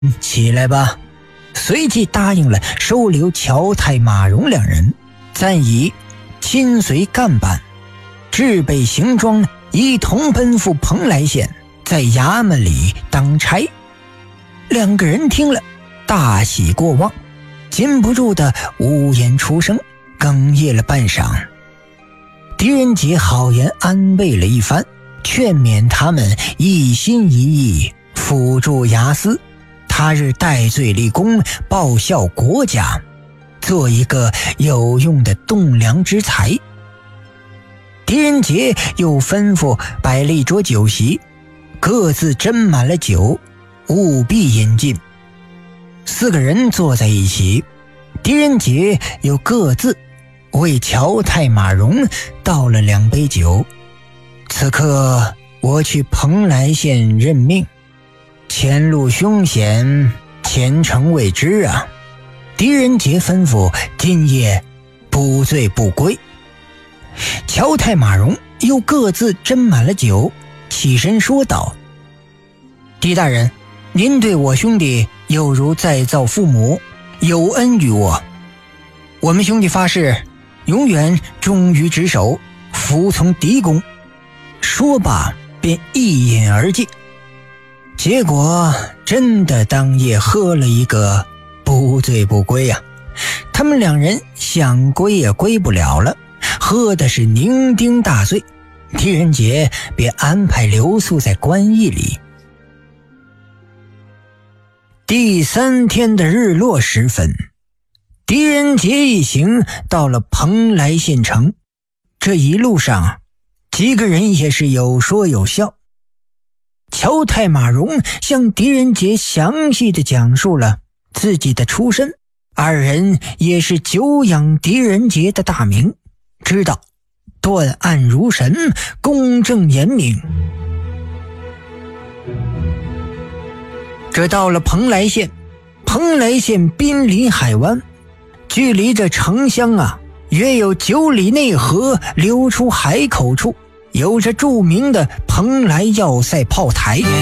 起来吧。随即答应了收留乔太马荣两人，暂以亲随干办，置备行装，一同奔赴蓬莱县，在衙门里当差。两个人听了大喜过望，禁不住的呜咽出声，哽咽了半晌。狄仁杰好言安慰了一番，劝勉他们一心一意辅助衙司，他日戴罪立功，报效国家，做一个有用的栋梁之才。狄仁杰又吩咐摆了一桌酒席，各自斟满了酒，务必饮尽。四个人坐在一起，狄仁杰又各自为乔太马荣倒了2杯酒。此刻我去蓬莱县任命，前路凶险，前程未知啊！狄仁杰吩咐今夜不醉不归。乔太马荣又各自斟满了酒，起身说道：狄大人，您对我兄弟有如再造父母，有恩于我。我们兄弟发誓永远忠于职守，服从狄公。说罢便一饮而尽，结果真的当夜喝了一个不醉不归啊！他们两人想归也归不了了，喝的是酩酊大醉。狄仁杰便安排留宿在官驿里。第3天的日落时分，狄仁杰一行到了蓬莱县城。这一路上几个人也是有说有笑。乔太马荣向狄仁杰详细地讲述了自己的出身，二人也是久仰狄仁杰的大名，知道断案如神，公正严明。这到了蓬莱县，蓬莱县濒临海湾，距离这城乡约有9里内河流出海口处，有着著名的蓬莱要塞炮台。